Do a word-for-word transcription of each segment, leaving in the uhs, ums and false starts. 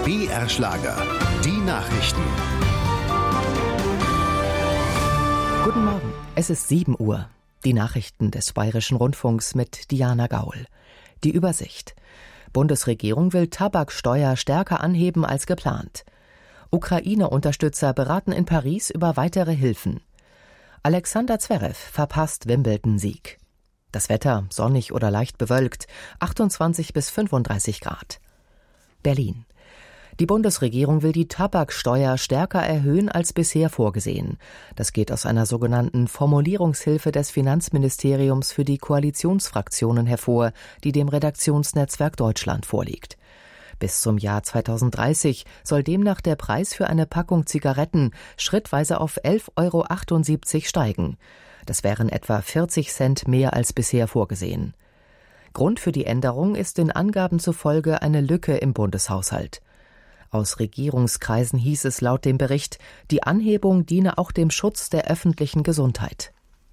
B R Schlager, die Nachrichten. Guten Morgen, es ist sieben Uhr. Die Nachrichten des Bayerischen Rundfunks mit Diana Gaul. Die Übersicht. Bundesregierung will Tabaksteuer stärker anheben als geplant. Ukraine-Unterstützer beraten in Paris über weitere Hilfen. Alexander Zverev verpasst Wimbledon-Sieg. Das Wetter sonnig oder leicht bewölkt, achtundzwanzig bis fünfunddreißig Grad. Berlin. Die Bundesregierung will die Tabaksteuer stärker erhöhen als bisher vorgesehen. Das geht aus einer sogenannten Formulierungshilfe des Finanzministeriums für die Koalitionsfraktionen hervor, die dem Redaktionsnetzwerk Deutschland vorliegt. Bis zum Jahr zweitausenddreißig soll demnach der Preis für eine Packung Zigaretten schrittweise auf elf Euro achtundsiebzig steigen. Das wären etwa vierzig Cent mehr als bisher vorgesehen. Grund für die Änderung ist den Angaben zufolge eine Lücke im Bundeshaushalt. Aus Regierungskreisen hieß es laut dem Bericht, die Anhebung diene auch dem Schutz der öffentlichen Gesundheit.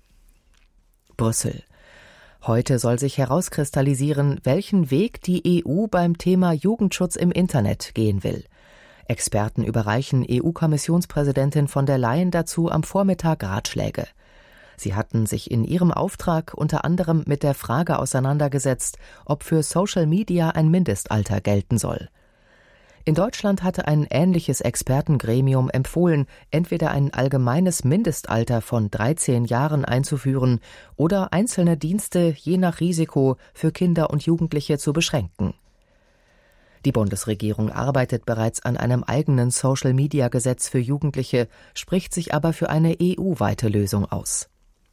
Brüssel. Heute soll sich herauskristallisieren, welchen Weg die E U beim Thema Jugendschutz im Internet gehen will. Experten überreichen E U-Kommissionspräsidentin von der Leyen dazu am Vormittag Ratschläge. Sie hatten sich in ihrem Auftrag unter anderem mit der Frage auseinandergesetzt, ob für Social Media ein Mindestalter gelten soll. In Deutschland hatte ein ähnliches Expertengremium empfohlen, entweder ein allgemeines Mindestalter von dreizehn Jahren einzuführen oder einzelne Dienste je nach Risiko für Kinder und Jugendliche zu beschränken. Die Bundesregierung arbeitet bereits an einem eigenen Social-Media-Gesetz für Jugendliche, spricht sich aber für eine E U-weite Lösung aus.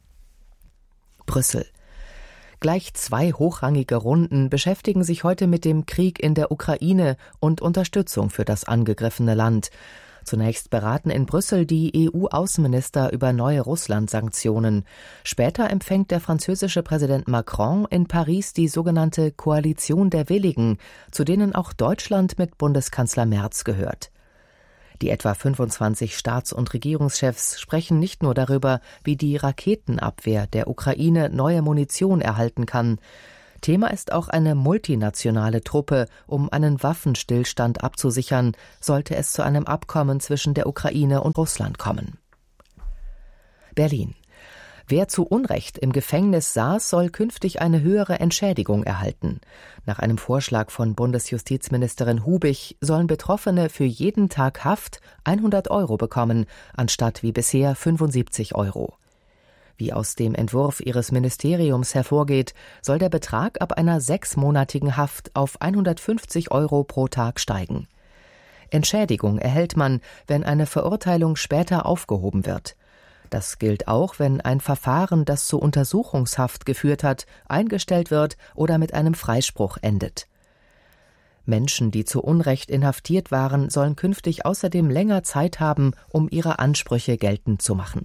Brüssel. Gleich zwei hochrangige Runden beschäftigen sich heute mit dem Krieg in der Ukraine und Unterstützung für das angegriffene Land. Zunächst beraten in Brüssel die E U-Außenminister über neue Russland-Sanktionen. Später empfängt der französische Präsident Macron in Paris die sogenannte Koalition der Willigen, zu denen auch Deutschland mit Bundeskanzler Merz gehört. Die etwa fünfundzwanzig Staats- und Regierungschefs sprechen nicht nur darüber, wie die Raketenabwehr der Ukraine neue Munition erhalten kann. Thema ist auch eine multinationale Truppe, um einen Waffenstillstand abzusichern, sollte es zu einem Abkommen zwischen der Ukraine und Russland kommen. Berlin. Wer zu Unrecht im Gefängnis saß, soll künftig eine höhere Entschädigung erhalten. Nach einem Vorschlag von Bundesjustizministerin Hubich sollen Betroffene für jeden Tag Haft hundert Euro bekommen, anstatt wie bisher fünfundsiebzig Euro. Wie aus dem Entwurf ihres Ministeriums hervorgeht, soll der Betrag ab einer sechsmonatigen Haft auf hundertfünfzig Euro pro Tag steigen. Entschädigung erhält man, wenn eine Verurteilung später aufgehoben wird. Das gilt auch, wenn ein Verfahren, das zu Untersuchungshaft geführt hat, eingestellt wird oder mit einem Freispruch endet. Menschen, die zu Unrecht inhaftiert waren, sollen künftig außerdem länger Zeit haben, um ihre Ansprüche geltend zu machen.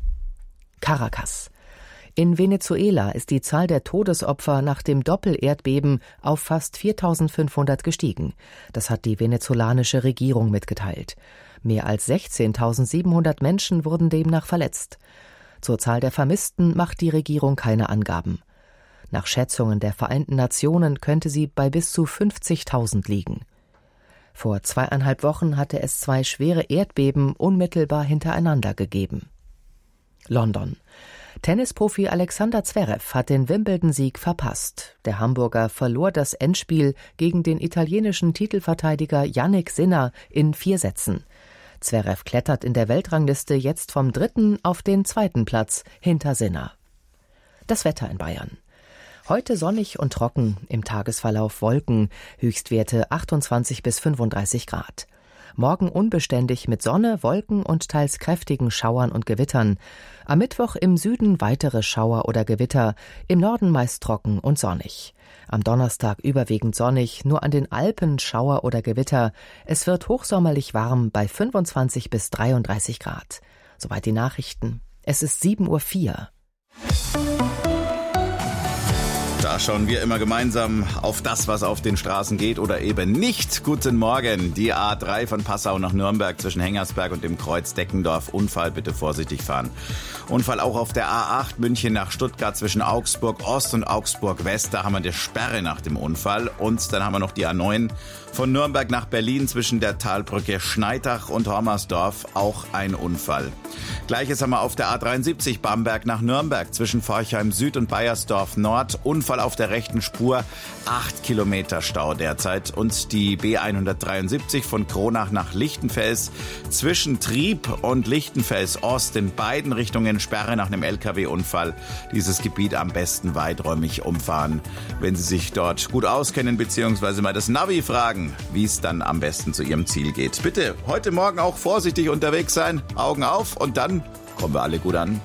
Caracas. In Venezuela ist die Zahl der Todesopfer nach dem Doppelerdbeben auf fast viertausendfünfhundert gestiegen. Das hat die venezolanische Regierung mitgeteilt. Mehr als sechzehntausendsiebenhundert Menschen wurden demnach verletzt. Zur Zahl der Vermissten macht die Regierung keine Angaben. Nach Schätzungen der Vereinten Nationen könnte sie bei bis zu fünfzigtausend liegen. Vor zweieinhalb Wochen hatte es zwei schwere Erdbeben unmittelbar hintereinander gegeben. London. Tennisprofi Alexander Zverev hat den Wimbledon-Sieg verpasst. Der Hamburger verlor das Endspiel gegen den italienischen Titelverteidiger Jannik Sinner in vier Sätzen. Zverev klettert in der Weltrangliste jetzt vom dritten auf den zweiten Platz hinter Sinner. Das Wetter in Bayern. Heute sonnig und trocken, im Tagesverlauf Wolken, Höchstwerte achtundzwanzig bis fünfunddreißig Grad. Morgen unbeständig mit Sonne, Wolken und teils kräftigen Schauern und Gewittern. Am Mittwoch im Süden weitere Schauer oder Gewitter, im Norden meist trocken und sonnig. Am Donnerstag überwiegend sonnig, nur an den Alpen Schauer oder Gewitter. Es wird hochsommerlich warm bei fünfundzwanzig bis dreiunddreißig Grad. Soweit die Nachrichten. Es ist sieben Uhr vier. Da schauen wir immer gemeinsam auf das, was auf den Straßen geht oder eben nicht. Guten Morgen. Die A drei von Passau nach Nürnberg zwischen Hengersberg und dem Kreuz Deckendorf. Unfall, bitte vorsichtig fahren. Unfall auch auf der A acht München nach Stuttgart zwischen Augsburg Ost und Augsburg West. Da haben wir eine Sperre nach dem Unfall. Und dann haben wir noch die A neun von Nürnberg nach Berlin zwischen der Talbrücke Schneidach und Hormersdorf. Auch ein Unfall. Gleiches haben wir auf der A dreiundsiebzig Bamberg nach Nürnberg zwischen Forchheim Süd und Baiersdorf Nord. Unfall auf der rechten Spur, acht Kilometer Stau derzeit. Und die B hundertdreiundsiebzig von Kronach nach Lichtenfels zwischen Trieb und Lichtenfels Ost in beiden Richtungen Sperre nach einem L K W-Unfall. Dieses Gebiet am besten weiträumig umfahren, wenn Sie sich dort gut auskennen bzw. mal das Navi fragen, wie es dann am besten zu Ihrem Ziel geht. Bitte heute Morgen auch vorsichtig unterwegs sein, Augen auf und dann kommen wir alle gut an.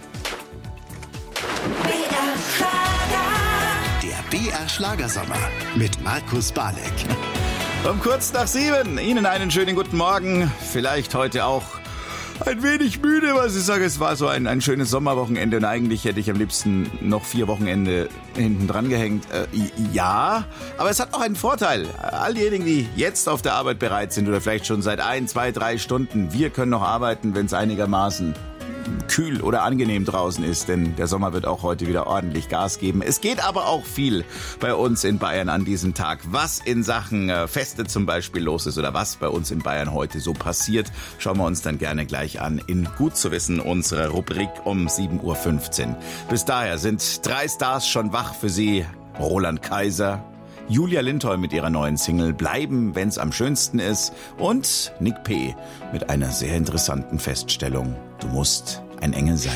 Der B R Schlagersommer mit Markus Balek. Um kurz nach sieben. Ihnen einen schönen guten Morgen. Vielleicht heute auch ein wenig müde, was ich sage. Es war so ein, ein schönes Sommerwochenende und eigentlich hätte ich am liebsten noch vier Wochenende hinten dran gehängt. Äh, ja, aber es hat auch einen Vorteil. All diejenigen, die jetzt auf der Arbeit bereit sind oder vielleicht schon seit ein, zwei, drei Stunden, wir können noch arbeiten, wenn es einigermaßen kühl oder angenehm draußen ist, denn der Sommer wird auch heute wieder ordentlich Gas geben. Es geht aber auch viel bei uns in Bayern an diesem Tag, was in Sachen äh, Feste zum Beispiel los ist oder was bei uns in Bayern heute so passiert, schauen wir uns dann gerne gleich an in Gut zu wissen, unserer Rubrik um sieben Uhr fünfzehn. Bis daher sind drei Stars schon wach für Sie. Roland Kaiser, Julia Lindholm mit ihrer neuen Single Bleiben, wenn's am schönsten ist und Nick P. mit einer sehr interessanten Feststellung. Du musst ein Engel sein.